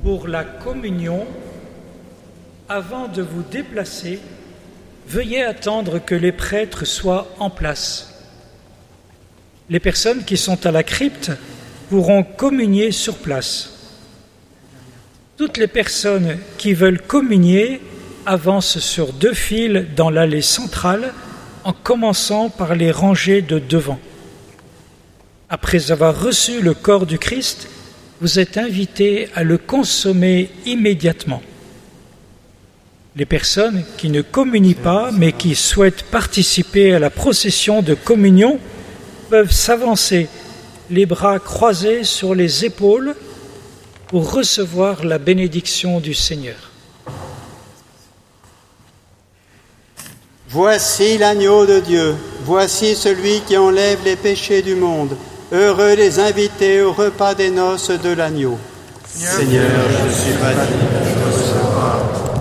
Pour la communion, avant de vous déplacer, veuillez attendre que les prêtres soient en place. Les personnes qui sont à la crypte pourront communier sur place. Toutes les personnes qui veulent communier avancent sur 2 files dans l'allée centrale en commençant par les rangées de devant. Après avoir reçu le corps du Christ, vous êtes invités à le consommer immédiatement. Les personnes qui ne communient pas mais qui souhaitent participer à la procession de communion peuvent s'avancer, les bras croisés sur les épaules, pour recevoir la bénédiction du Seigneur. Voici l'agneau de Dieu, voici celui qui enlève les péchés du monde. Heureux les invités au repas des noces de l'agneau. Seigneur, je suis pas digne